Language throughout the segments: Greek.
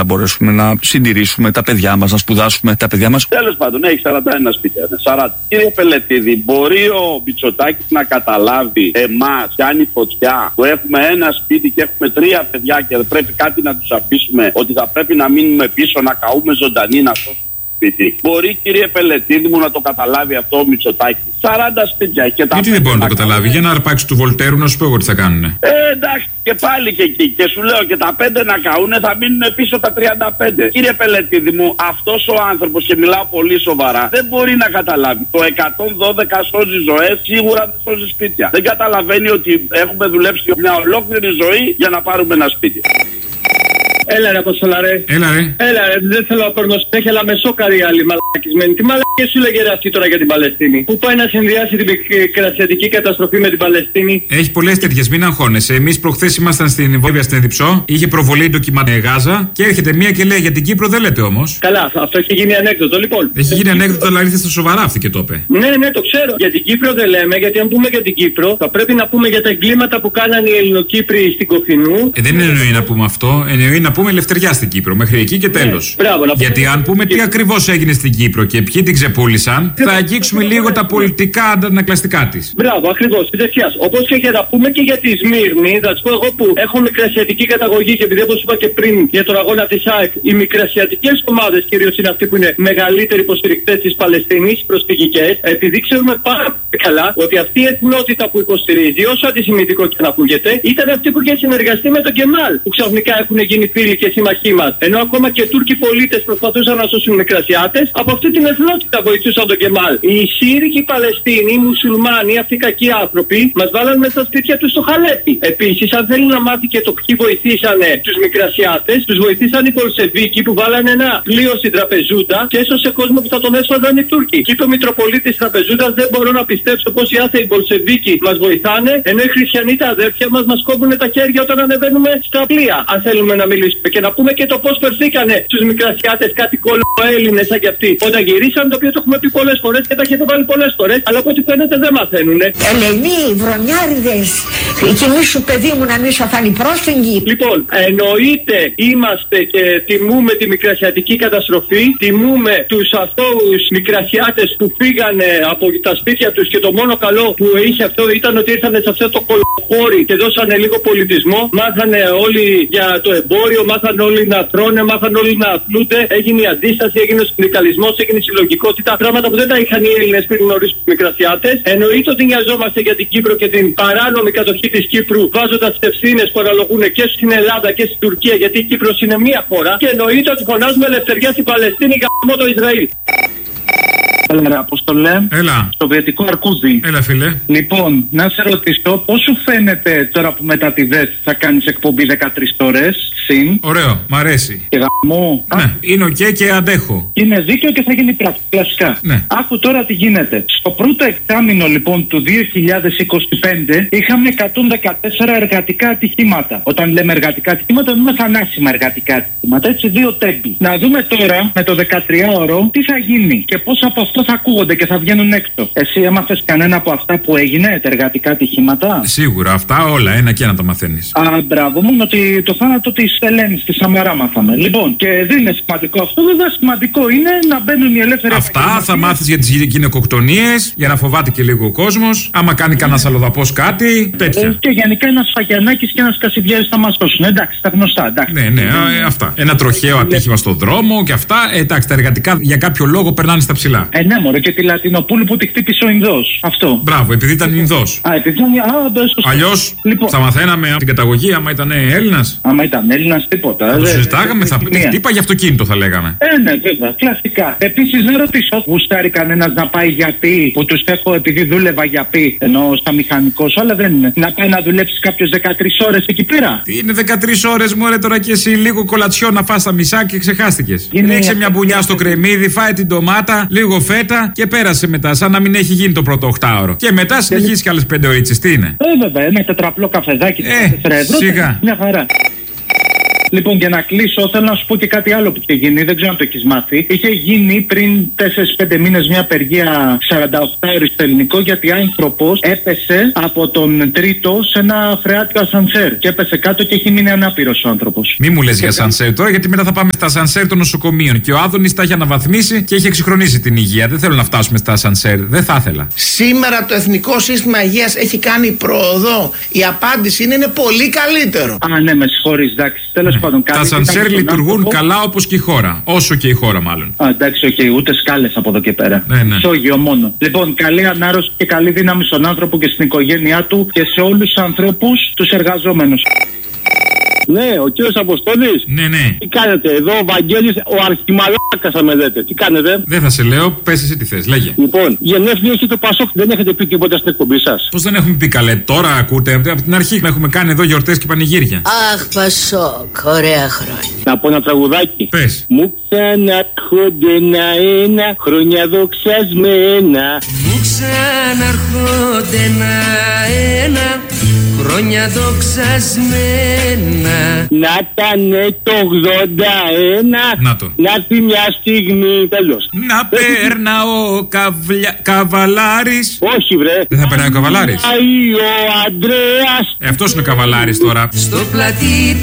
να μπορέσουμε να συντηρήσουμε τα παιδιά μας, να σπουδάσουμε τα παιδιά μας. Τέλος πάντων, έχει 41 σπίτια. 40. Κύριε Πελετίδη, μπορεί ο Μητσοτάκης να καταλάβει εμάς, κάνει φωτιά, που έχουμε ένα σπίτι και έχουμε 3 παιδιά και πρέπει κάτι να τους αφήσουμε, ότι θα πρέπει να μείνουμε πίσω, να καούμε ζωντανοί, να σώσουμε σπίτι. Μπορεί, κύριε Πελετίδη μου, να το καταλάβει αυτό ο Μητσοτάκης. 40 σπίτια και τα. Γιατί δεν μπορεί να το καταλάβει, για να αρπάξει του Βολτέρου να σου πω εγώ τι θα κάνουνε. Εντάξει, και πάλι και εκεί. Και σου λέω και τα 5 να καούνε, θα μείνουν πίσω τα 35. Κύριε Πελετίδη μου, αυτός ο άνθρωπος, και μιλάω πολύ σοβαρά, δεν μπορεί να καταλάβει. Το 112 σώζει ζωές, σίγουρα δεν σώζει σπίτια. Δεν καταλαβαίνει ότι έχουμε δουλέψει μια ολόκληρη ζωή για να πάρουμε ένα σπίτι. Έλα ρε Αποστολάρε. Έλα ρε, δεν θέλω να παίρνω συνέχεια, αλλά με σόκαρη άλλη μαλακισμένη. Τι μαλακία σου λέγε αυτή τώρα για την Παλαιστίνη? Που πάει να συνδυάσει την μικρασιατική καταστροφή με την Παλαιστίνη. Έχει πολλές τέτοιες, μην αγχώνεσαι. Εμείς προχθές ήμασταν στην Βόβια στην Εδιψό, είχε προβολή ντοκιμαντέρ Γάζα και έρχεται μία και λέει για την Κύπρο δεν λέτε όμως. Καλά, αυτό έχει γίνει ανέκδοτο λοιπόν. Έχει γίνει ανέκδοτο, αλλά ήρθε στα σοβαρά αυτή και το είπε. Ναι, το ξέρω. Για την Κύπρο δεν λέμε, γιατί αν πούμε για την Κύπρο θα πρέπει να πούμε για τα εγκλήματα που κάνανε οι Ελληνοκύπροι στην Κοφινού. Δεν εννοεί να πούμε αυτό, εννοεί να πούμε ελευθεριά στην Κύπρο, μέχρι εκεί και τέλος. Γιατί αν πούμε τι ακριβώς έγινε στην Κύπρο και ποιοι την ξεπούλησαν, θα αγγίξουμε λίγο τα πολιτικά αντανακλαστικά της. Μπράβο, ακριβώς, δεξιάς. Όπως και για να πούμε και για τη Σμύρνη, θα σου πω εγώ που έχω μικρασιατική καταγωγή και επειδή όπως είπα και πριν για τον αγώνα της ΑΕΚ, οι μικρασιατικές ομάδες κυρίως είναι αυτοί που είναι μεγαλύτεροι υποστηρικτές της Παλαιστίνης, προσφυγικές, επειδή ξέρουμε πάρα πολύ καλά ότι αυτή η εθνότητα που υποστηρίζει, όσο αντισημιτικό και να ακούγεται, ήταν αυτή που είχε συνεργαστεί με τον Κεμάλ, που ξαφνικά έχουν γίνει φίλοι και σύμμαχοί μας. Ενώ ακόμα και Τούρκοι πολίτες προσπαθούσαν να σώσουν μικρασιάτες, από αυτή την εθνότητα βοηθούσαν τον Κεμάλ. Οι Σύριοι και οι Παλαιστίνοι, οι Μουσουλμάνοι, αυτοί οι κακοί άνθρωποι, μας βάλαν μέσα στα σπίτια τους στο Χαλέπι. Επίσης, αν θέλει να μάθει και το ποιοι βοηθήσανε τους μικρασιάτες, τους βοηθήσαν οι Πολσεβίκοι που βάλανε ένα πλοίο στην Τραπεζούντα και έσωσε κόσμο που θα τον έσοδαν οι Τούρκοι. Και είπε ο Μητροπολίτης Τραπεζούντας, δεν μπορώ να πιστέψω πως οι άθεοι Πολσεβίκοι μας βοηθάνε, ενώ οι χριστιανοί τα αδέρφια μας κόβουν τα χέρια όταν ανεβαίνουμε στα πλοία. Αν θέλουμε να μιλήσουμε και να πούμε και το πώς φερθήκανε στους μικρασιάτες κάτι κολοέλληνες σαν κι αυτοί. Όταν γυρίσαν, το οποίο το έχουμε πει πολλές φορές και τα έχετε βάλει πολλές φορές, αλλά από ό,τι φαίνεται δεν μαθαίνουνε. Ελενοί, βρωμιάριδες, κι εμείς σου παιδί μου να μην σου φάνει πρόσφυγη. Λοιπόν, εννοείται είμαστε και τιμούμε τη μικρασιατική καταστροφή, τιμούμε τους αθώους μικρασιάτες που φύγανε από τα σπίτια τους και το μόνο καλό που είχε αυτό ήταν ότι ήρθανε σε αυτό το κολοχώρι και δώσανε λίγο πολιτισμό, μάθανε όλοι για το εμπόριο, μάθανε όλοι να τρώνε, μάθανε όλοι να αθλούνται, έγινε η αντίσταση, έγινε ο συνδικαλισμός, έγινε η συλλογικότητα, πράγματα που δεν τα είχαν οι Έλληνες πριν γνωρίσουν τους μικρασιάτες. Εννοείται ότι νοιαζόμαστε για την Κύπρο και την παράνομη κατοχή της Κύπρου, βάζοντας τις ευθύνες που αναλογούν και στην Ελλάδα και στην Τουρκία, γιατί η Κύπρος είναι μία χώρα. Και εννοείται ότι φωνάζουμε ελευθεριά στην Παλαιστίνη γαμώ το Ισραήλ. Έλα ρε Αποστολέ. Έλα. Σοβιετικό αρκούδι. Έλα φίλε. Λοιπόν, να σε ρωτήσω πώς σου φαίνεται τώρα που μετά τη ΔΕΣ θα κάνεις εκπομπή 13 ώρες συν. Ωραίο, μ' αρέσει. Και γαμό. Ναι, είναι οκ και αντέχω. Είναι δίκαιο και θα γίνει πράξη. Κλασικά. Ναι. Άκου τώρα τι γίνεται. Στο πρώτο εξάμηνο λοιπόν του 2025 είχαμε 114 εργατικά ατυχήματα. Όταν λέμε εργατικά ατυχήματα, εννοούμε θανάσιμα εργατικά ατυχήματα. Έτσι, 2 τέμπη. Να δούμε τώρα με το 13ωρο τι θα γίνει και πώς από αυτό θα ακούγονται και θα βγαίνουν έξω. Εσύ έμαθες κανένα από αυτά που έγινε, τα εργατικά ατυχήματα? Σίγουρα, αυτά όλα, ένα και ένα τα μαθαίνεις. Α, μπράβο, μόνο ότι το θάνατο της Ελένης, της Σαμαρά μάθαμε. Λοιπόν, και δεν είναι σημαντικό αυτό, βέβαια σημαντικό είναι να μπαίνουν οι ελεύθεροι. Αυτά θα μάθεις για τις γυναικοκτονίες, για να φοβάται και λίγο ο κόσμος. Άμα κάνει κανένα αλλοδαπός κάτι, τέτοια. Και γενικά ένας Φαγιανάκης και ένας Κασιδιάρης θα μας σώσουν. Εντάξει, τα γνωστά, εντάξει. Ναι, αυτά. Ένα τροχαίο ατύχημα στον δρόμο και αυτά. Εντάξει, τα εργατικά για κάποιο λόγο περνάνε στα ψηλά. Ναι, μωρέ, και τη Λατινοπούλου που τη χτύπησε ο Ινδός. Αυτό. Μπράβο, επειδή ήταν Ινδός. Επειδή ήταν. Αλλιώς λοιπόν, θα μαθαίναμε από την καταγωγή, άμα ήταν Έλληνας. Άμα ήταν Έλληνας, τίποτα. Θα το συζητάγαμε, θα χτύπα για αυτοκίνητο, θα λέγαμε. Ναι, βέβαια, κλασικά. Επίσης, να ρωτήσω, γουστάρει κανένας να πάει για πει, που τους έχω επειδή δούλευα για πει, ενώ στα μηχανικός, αλλά δεν είναι. Να πάει να δουλέψει κάποιος 13 ώρες εκεί πέρα. Τι είναι 13 ώρες, μωρέ, τώρα και εσύ λίγο κολατσιό να φας τα μισά και ξεχάστηκες. Ρίξε μια μπουνιά στο κρεμμύδι, φάει την ντομάτα, λίγο φέτα και πέρασε μετά, σαν να μην έχει γίνει το πρώτο 8ωρο. Και μετά συνεχίσει κι άλλες 5 ωρίτσες. Τι είναι? Βέβαια, ένα τετραπλό καφεδάκι, 4 ευρώ. Σιγά. Μια χαρά. Λοιπόν, για να κλείσω, θέλω να σου πω και κάτι άλλο που είχε γίνει. Δεν ξέρω αν το έχει μάθει. Είχε γίνει πριν 4-5 μήνες μια απεργία 48 ώρες στο ελληνικό, γιατί άνθρωπος έπεσε από τον τρίτο σε ένα φρεάτιο ασανσέρ. Και έπεσε κάτω και έχει μείνει ανάπηρος ο άνθρωπος. Μη μου λες για ασανσέρ τώρα, γιατί μετά θα πάμε στα ασανσέρ των νοσοκομείων. Και ο Άδωνης τα έχει αναβαθμίσει και έχει εξυγχρονίσει την υγεία. Δεν θέλω να φτάσουμε στα ασανσέρ. Δεν θα ήθελα. Σήμερα το Εθνικό Σύστημα Υγείας έχει κάνει πρόοδο. Η απάντηση είναι πολύ καλύτερο. Α, ναι, με συγχωρείς, εντάξει. Τέλος πάντων, τα ασανσέρ λειτουργούν καλά όπως και η χώρα. Όσο και η χώρα, μάλλον. Α, εντάξει, οκ, ούτε σκάλες από εδώ και πέρα. Ναι. Σόγιο μόνο. Λοιπόν, καλή ανάρρωση και καλή δύναμη στον άνθρωπο και στην οικογένειά του και σε όλους τους ανθρώπους, τους εργαζόμενους. Ναι, ο κύριος Αποστόλης. Ναι. Τι κάνετε, εδώ ο Βαγγέλης, ο αρχιμαλάκας θα με δέτε. Τι κάνετε? Δεν θα σε λέω, πες εσύ τι θες, λέγε. Λοιπόν, γενέθλια έχει το Πασόκ, δεν έχετε πει τίποτα στην εκπομπή σας? Πώς δεν έχουμε πει καλέ, τώρα ακούτε, από την αρχή έχουμε κάνει εδώ γιορτές και πανηγύρια. Αχ, Πασόκ, ωραία χρόνια. Να πω ένα τραγουδάκι. Πες. Μου ξαναρχόνται ένα-ένα, χρόνια δοξασμένα. Μου ξαναρχόνται ένα-ένα, χρόνια δοξασμένα. Να ήτανε το 81. Να το. Να έρθει μια στιγμή. Τέλος. Να περνά ο Καβαλάρης. Όχι, βρε. Δεν θα περνάει ο Καβαλάρης. Ο Αντρέας. Αυτός είναι ο Καβαλάρης τώρα. Στο πλατή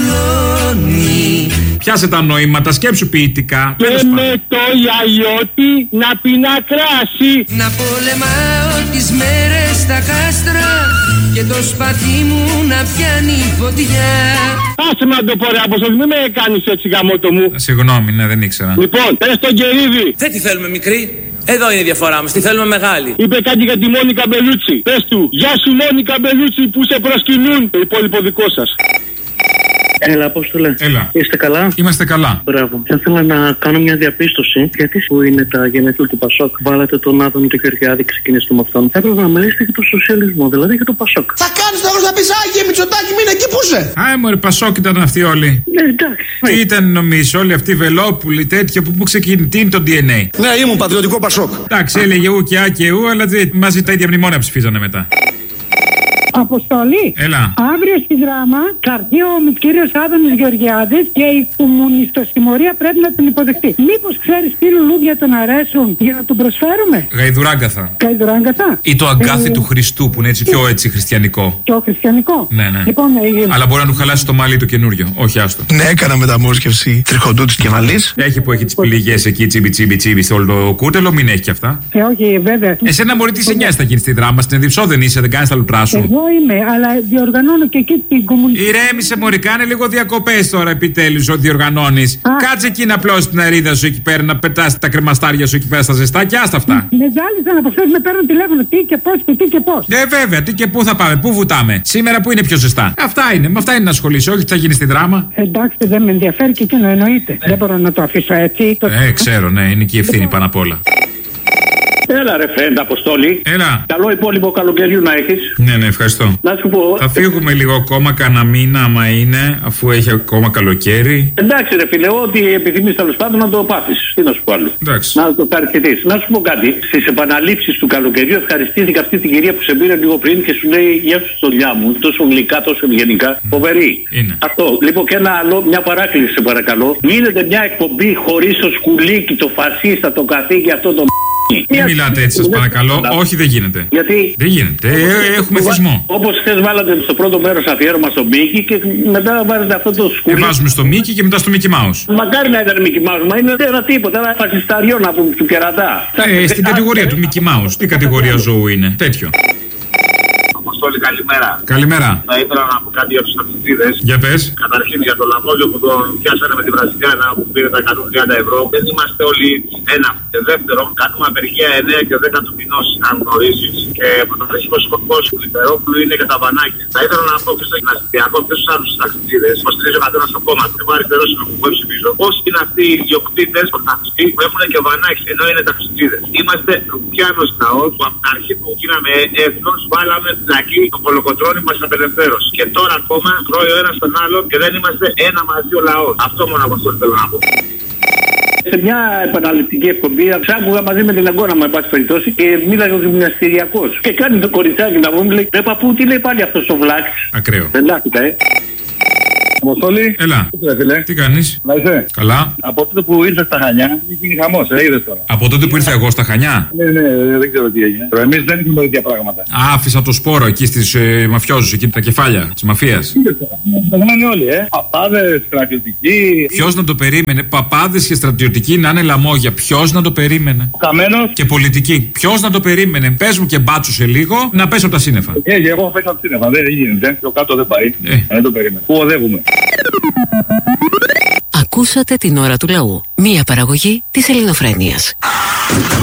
ταλόνι. Πιάσε τα νοήματα, σκέψου ποιητικά. Και με το γιαγιώτη να πεινά κράση. Να πολεμάω τις μέρες στα κάστρα και το σπαθί μου να πιάνει φωτιά. Άσε με να το πω ρε Αποστόλη, μην με κάνεις έτσι γαμότο μου. Συγγνώμη, ναι, δεν ήξερα. Λοιπόν, πες τον Κερίδη. Δεν τη θέλουμε μικρή. Εδώ είναι η διαφορά μας, τη θέλουμε μεγάλη. Είπε κάτι για τη Μόνικα Μπελούτσι. Πες του, γεια σου Μόνικα Μπελούτσι που σε προσκυνούν. Το υπόλοιπο δικό σας. Έλα, Απόστολε. Έλα. Είστε καλά? Είμαστε καλά. Μπράβο. Θα ήθελα να κάνω μια διαπίστωση. Γιατί που είναι τα γενέθλια του Πασόκ, βάλατε τον Άδωνη του Γεωργιάδη, ξεκινήσετε με αυτόν. Θα έπρεπε να μιλήσετε για τον σοσιαλισμό, δηλαδή για το Πασόκ. Θα κάνεις τώρα να πεις Άγιε Μητσοτάκη, μείνε εκεί που είσαι. Άι μωρέ, Πασόκ ήταν αυτοί όλοι. Ναι, εντάξει. Τι ήταν νομίζω, όλοι αυτοί οι Βελόπουλοι, τέτοια που ξεκινούν, τι είναι το DNA. Ναι, ήμουν πατριωτικό Πασόκ. Εντάξει, έλεγε ου και α και ου, αλλά μαζί τα ίδια μνημόνια ψηφίζανε μετά. Αποστολή. Έλα. Αύριο στη Δράμα θα έρθει ο κύριος Άδωνης Γεωργιάδης και η κομμουνιστοσημωρία πρέπει να την υποδεχτεί. Μήπως ξέρεις τι λουλούδια τον αρέσουν για να τον προσφέρουμε? Γαϊδουράγκαθα. Γαϊδουράγκαθα. Ή το αγκάθι του Χριστού που είναι έτσι πιο έτσι χριστιανικό. Πιο χριστιανικό. Ναι. Λοιπόν, αλλά μπορεί να του χαλάσει το μαλλί το καινούριο. Όχι, άστο. Ναι, έκανα μεταμόσχευση τριχοντούτης και μαλλής. Έχει που έχει τις πληγές εκεί, τσίμπι στο όλο το κούτελο, μην έχει κι αυτά. Όχι, βέβαια. Εσένα μπορεί τι σε νοιάζει θα γίνει στη Δράμα, στην Εδιψό δεν είσαι, δεν κάνεις τα λουτρά σου. Εγώ είμαι, αλλά διοργανώνω και εκεί την κομμουνιστική. Ηρέμησε, μωρή, κάνε λίγο διακοπές τώρα επιτέλους ότι διοργανώνεις. Κάτσε εκεί να πλώσεις την αρίδα σου εκεί πέρα, να πετάς τα κρεμαστάρια σου εκεί πέρα στα ζεστά και άστα αυτά. Με ζάλισαν από χθες, με παίρνουν τηλέφωνο τι και πώς και τι και πώς. Βέβαια, τι και πού θα πάμε, πού βουτάμε. Σήμερα που είναι πιο ζεστά. Αυτά είναι, με αυτά είναι να ασχολείσαι, όχι τι θα γίνει στη Δράμα. Εντάξει, δεν με ενδιαφέρει και εκείνο εννοείται. Δεν μπορώ να το αφήσω έτσι. Ξέρω, ναι, είναι και η ευθύνη πάνω απ' όλα. Έλα ρε φρέντα Αποστόλη. Έλα. Καλό υπόλοιπο καλοκαιριού να έχεις. Ναι, ευχαριστώ. Να σου πω. Θα φύγουμε λίγο ακόμα, κανένα μήνα άμα είναι, αφού έχει ακόμα καλοκαίρι. Εντάξει ρε φίλε, ό,τι επιθυμείς τέλος πάντων να το πάθεις. Τι να σου πω άλλο. Εντάξει. Να το ευχαριστηθείς. Να σου πω κάτι. Στις επαναλήψεις του καλοκαιριού ευχαριστήθηκα αυτή την κυρία που σε πήρε λίγο πριν και σου λέει γεια σου στολιά μου. Τόσο γλυκά, τόσο ευγενικά. Φοβερή. Είναι. Αυτό. Λοιπόν και ένα άλλο, μια παράκληση σε παρακαλώ. Γίνεται μια εκπομπή χωρίς το σκουλίκι, το φασίστα, το καθήκη αυτό το. Μην μιλάτε έτσι, σας παρακαλώ. Όχι, δεν γίνεται. Γιατί? Δεν γίνεται. Έχουμε θυσμό. Όπως χθες βάλατε στο πρώτο μέρος αφιέρωμα στο Μίκη και μετά βάζετε αυτό το σκουλί. Βάζουμε στο Μίκη και μετά στο Μίκη Μάους. Μακάρι να ήταν Μίκη Μάους, μα είναι ένα τίποτα, ένα φασισταριό να πούμε του κερατά. Στην κατηγορία του Μίκη Μάους. Τι κατηγορία ζώου είναι, τέτοιο. Αποστόλη, καλημέρα. Καλημέρα. Θα ήθελα να πω κάτι για τους ταξιτζίδες. Για πες. Καταρχήν για το λαμόγιο που τον πιάσανε με τη Βραζιλιάνα που πήρε τα 130 ευρώ. Δεν είμαστε όλοι ένα. Και δεύτερον, κάνουμε απεργία 9 και 10 του μηνός, αν γνωρίζεις. Και πρωτοβουλευτικό σκοπό του Λιπερόπουλου είναι για τα βανάκια. Θα ήθελα να πω και στο γυμναστηριακό και στους άλλους ταξιτζίδες. Υποστηρίζει ο καθένας στο κόμμα του. Εγώ αριστερός είμαι που ψηφίζω. Πώς είναι αυτοί οι ιδιοκτήτες πρωταθλητές που έχουν και βανάκια ενώ είναι ταξιτζίδες. Είμαστε Ρουπιάνος λαός που από την αρχή που γίναμε έθνος βάλαμε φυλακή το κολοκοτρώνη μας απελευθέρωση. Και τώρα ακόμα τρώει ο ένας τον άλλον και δεν είμαστε ένα μαζί ο λαός. Αυτό μόνο από αυτό θέλω να πω. Σε μια επαναληπτική εκπομπή, άκουγα μαζί με την Αγκώνα μου, εν πάση περιπτώσει, και μίλαγε ο γυμναστηριακός. Και κάνει το κοριτσάκι να μου λέει: ρε παππού, τι λέει πάλι αυτό ο βλάξ. Ακραίο. Δεν λάθηκα, Αποστόλη. Έλα. Τι κάνεις? Να είσαι. Καλά. Από τότε που ήρθα στα Χανιά, γίνει χαμός, είδες τώρα. Από τότε που ήρθα εγώ στα Χανιά. Ναι, δεν ξέρω τι έγινε. Εμείς δεν είχαμε τέτοια πράγματα. Άφησα το σπόρο εκεί στις μαφιόζους, εκεί τα κεφάλια της μαφίας. Παγμένοι όλοι, παπάδες, στρατιωτικοί. Ποιος να το περίμενε, παπάδες και στρατιωτικοί να είναι λαμόγια. Ποιος να το περίμενε. Καμένος. Και πολιτικοί. Ποιος να το περίμενε. Πες μου και μπάτσου σε λίγο να πέσω από τα σύννεφα. Εγώ πέσω από τα σύννεφα. Δεν γίνεται. Πιο κάτω δεν πάει. Δεν το περίμενε. Πού οδεύουμε. Ακούσατε την ώρα του λαού. Μία παραγωγή της Ελληνοφρένειας.